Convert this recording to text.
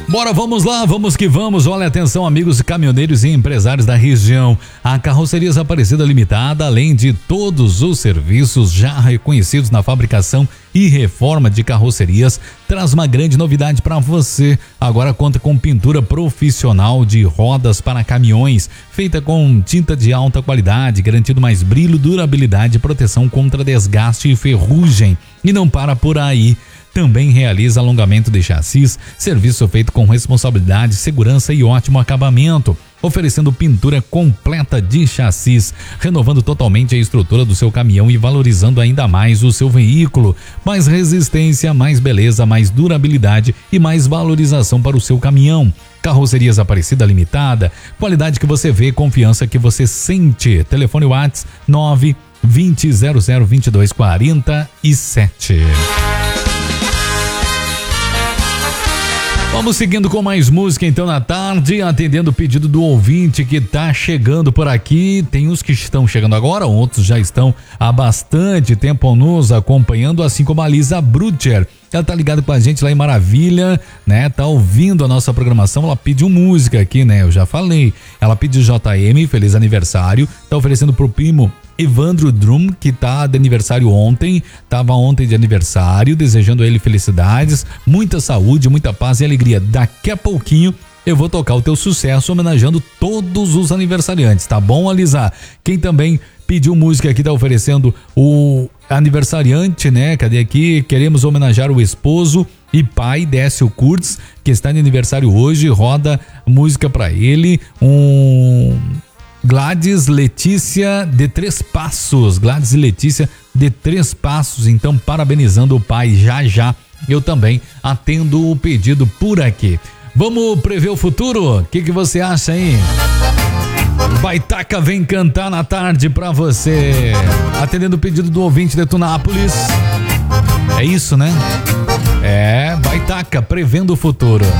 Bora, vamos lá, vamos que vamos. Olha, atenção, amigos caminhoneiros e empresários da região. A Carrocerias Aparecida Limitada, além de todos os serviços já reconhecidos na fabricação e reforma de carrocerias, traz uma grande novidade para você. Agora conta com pintura profissional de rodas para caminhões, feita com tinta de alta qualidade, garantindo mais brilho, durabilidade e proteção contra desgaste e ferrugem. E não para por aí. Também realiza alongamento de chassis, serviço feito com responsabilidade, segurança e ótimo acabamento, oferecendo pintura completa de chassis, renovando totalmente a estrutura do seu caminhão e valorizando ainda mais o seu veículo. Mais resistência, mais beleza, mais durabilidade e mais valorização para o seu caminhão. Carrocerias Aparecida Limitada, qualidade que você vê, confiança que você sente. Telefone WhatsApp 920002247. Vamos seguindo com mais música então na tarde, atendendo o pedido do ouvinte que tá chegando por aqui. Tem uns que estão chegando agora, outros já estão há bastante tempo nos acompanhando, assim como a Lisa Brutcher. Ela tá ligada com a gente lá em Maravilha, né? Tá ouvindo a nossa programação, ela pediu música aqui, né? Eu já falei. Ela pediu JM, feliz aniversário. Tá oferecendo pro primo Evandro Drum, que tá de aniversário ontem, tava ontem de aniversário, desejando a ele felicidades, muita saúde, muita paz e alegria. Daqui a pouquinho eu vou tocar o teu sucesso, homenageando todos os aniversariantes, tá bom, Alisa? Quem também pediu música aqui tá oferecendo o aniversariante, né? Cadê aqui? Queremos homenagear o esposo e pai Décio Kurtz, que está de aniversário hoje, roda música pra ele, Gladys Letícia de Três Passos, Gladys e Letícia de Três Passos, então parabenizando o pai já eu também atendo o pedido por aqui. Vamos prever o futuro? O que você acha aí? Baitaca vem cantar na tarde pra você, atendendo o pedido do ouvinte de Tunápolis. É isso, né? É, Baitaca prevendo o futuro.